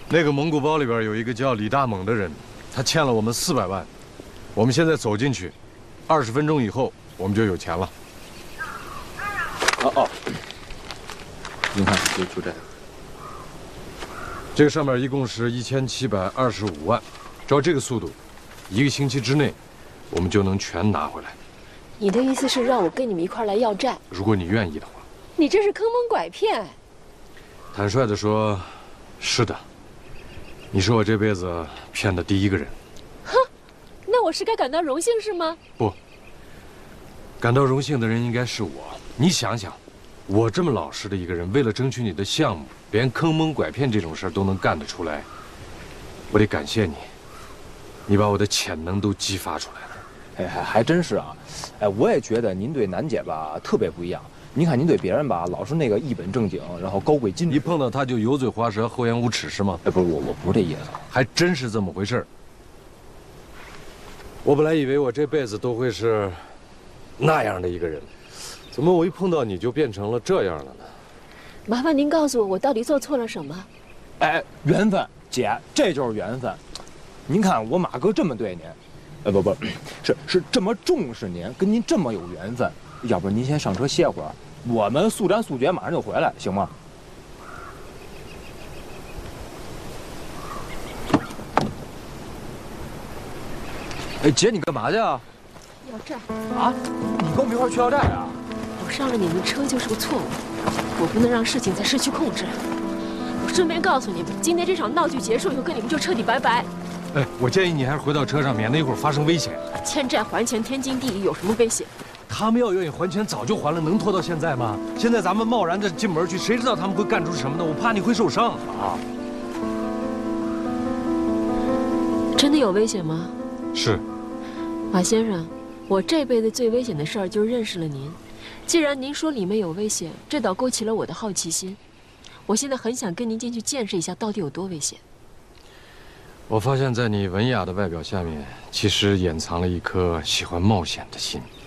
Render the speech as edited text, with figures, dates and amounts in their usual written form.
那个蒙古包里边有一个叫李大猛的人，他欠了我们400万。我们现在走进去，20分钟以后我们就有钱了。 哦，您看，就这个。 这个上面一共是1725万，照这个速度，1个星期之内，我们就能全拿回来。 你的意思是让我跟你们一块来要债？ 如果你愿意的话。 你这是坑蒙拐骗。 坦率地说，是的。你是我这辈子骗的第一个人。 哼，那我是该感到荣幸是吗？ 不，感到荣幸的人应该是我。你想想，我这么老实的一个人，为了争取你的项目，连坑蒙拐骗这种事儿都能干得出来，我得感谢你。你把我的潜能都激发出来了。 哎，还真是啊。哎，我也觉得您对楠姐吧特别不一样。您看您对别人吧老是那个一本正经，然后高贵矜持， 一碰到他就油嘴滑舌、厚颜无耻是吗？ 哎，不是我不是这意思， 还真是这么回事儿。我本来以为我这辈子都会是那样的一个人，怎么我一碰到你就变成了这样了呢？ 麻烦您告诉我，我到底做错了什么？ 哎，缘分，姐，这就是缘分。您看我马哥这么对您，不，是这么重视您，跟您这么有缘分。要不然您先上车歇会儿，我们速战速决，马上就回来，行吗？哎，姐，你干嘛去啊？ 要债啊？你跟我们一块去要债啊？ 我上了你们车就是个错误，我不能让事情再失去控制。我顺便告诉你们，今天这场闹剧结束以后，跟你们就彻底拜拜。 哎，我建议你还是回到车上，免得一会儿发生危险。 欠债还钱，天经地义，有什么危险？ 他们要愿意还钱，早就还了，能拖到现在吗？现在咱们贸然的进门去，谁知道他们会干出什么呢？我怕你会受伤啊！ 真的有危险吗？ 是。 马先生，我这辈子最危险的事儿就是认识了您。既然您说里面有危险，这倒勾起了我的好奇心。我现在很想跟您进去见识一下，到底有多危险。 我发现，在你文雅的外表下面，其实掩藏了一颗喜欢冒险的心。